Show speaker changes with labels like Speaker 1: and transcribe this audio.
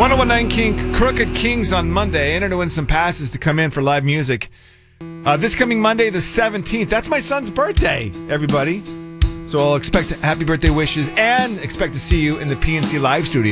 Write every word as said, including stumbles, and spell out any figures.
Speaker 1: ten nineteen King, Crooked Kings on Monday. Enter to win some passes to come in for live music. Uh, this coming Monday, the seventeenth. That's my son's birthday, everybody. So I'll expect happy birthday wishes and expect to see you in the P N C Live studio.